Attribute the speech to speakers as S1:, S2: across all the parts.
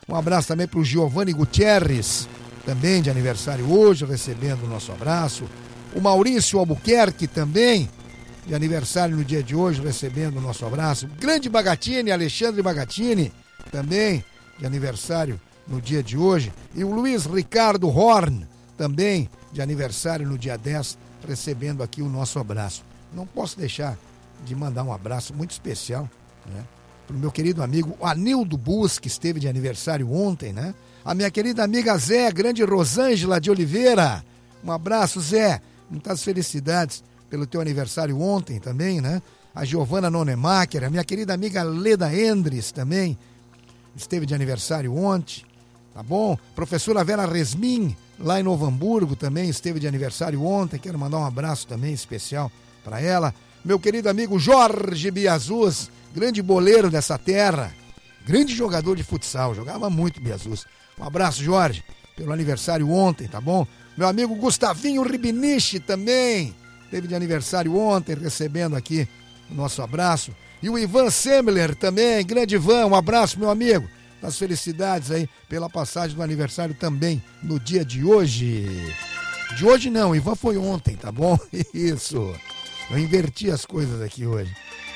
S1: Um abraço também para o Giovanni Gutierrez, também de aniversário hoje, recebendo o nosso abraço. O Maurício Albuquerque também, de aniversário no dia de hoje, recebendo o nosso abraço. Grande Bagatini, Alexandre Bagatini, também de aniversário no dia de hoje. E o Luiz Ricardo Horn, também de aniversário no dia 10, recebendo aqui o nosso abraço. Não posso deixar de mandar um abraço muito especial, né, para o meu querido amigo Anildo Bus, que esteve de aniversário ontem, né? A minha querida amiga Zé, grande Rosângela de Oliveira. Um abraço, Zé. Muitas felicidades pelo teu aniversário ontem também, né? A Giovana Nonemacher, a minha querida amiga Leda Endres também esteve de aniversário ontem, tá bom? Professora Vera Resmin, lá em Novo Hamburgo, também esteve de aniversário ontem. Quero mandar um abraço também especial para ela. Meu querido amigo Jorge Biazus, grande boleiro dessa terra, grande jogador de futsal, jogava muito Biazus. Um abraço, Jorge, pelo aniversário ontem, tá bom? Meu amigo Gustavinho Ribinichi também teve de aniversário ontem, recebendo aqui o nosso abraço. E o Ivan Semler também, grande Ivan, um abraço, meu amigo. Das felicidades aí pela passagem do aniversário também no dia de hoje. De hoje não, Ivan foi ontem, tá bom? Isso. Eu inverti as coisas aqui hoje.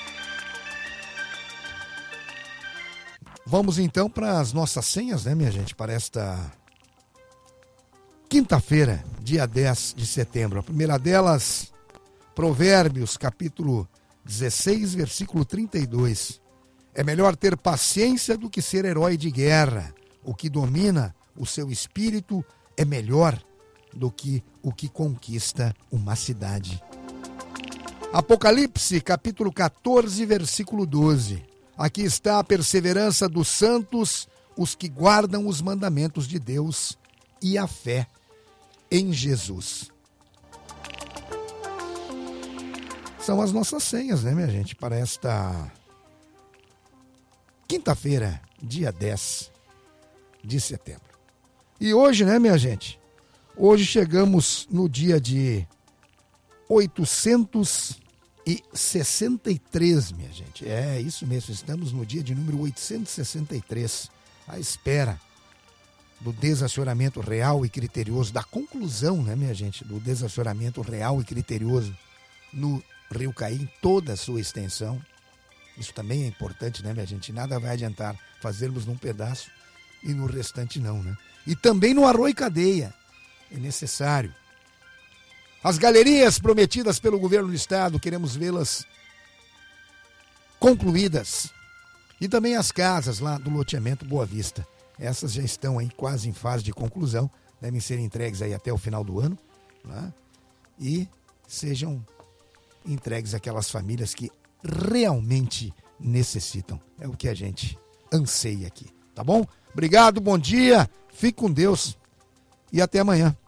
S1: Vamos então para as nossas senhas, né, minha gente, para esta quinta-feira, dia 10 de setembro. A primeira delas, Provérbios, capítulo 16, versículo 32. É melhor ter paciência do que ser herói de guerra. O que domina o seu espírito é melhor do que o que conquista uma cidade. Apocalipse, capítulo 14, versículo 12. Aqui está a perseverança dos santos, os que guardam os mandamentos de Deus e a fé em Jesus. São as nossas senhas, né, minha gente, para esta quinta-feira, dia 10 de setembro. E hoje, né, minha gente, hoje chegamos no dia de 863, minha gente. É isso mesmo, estamos no dia de número 863, à espera do desacionamento real e criterioso, da conclusão, né, minha gente, do desacionamento real e criterioso no Rio Caí, em toda a sua extensão. Isso também é importante, né, minha gente? Nada vai adiantar fazermos num pedaço e no restante não, né? E também no Arroio Cadeia, é necessário. As galerias prometidas pelo governo do estado, queremos vê-las concluídas. E também as casas lá do loteamento Boa Vista. Essas já estão aí quase em fase de conclusão, devem ser entregues aí até o final do ano, né? E sejam entregues àquelas famílias que realmente necessitam. É o que a gente anseia aqui, tá bom? Obrigado, bom dia, fique com Deus e até amanhã.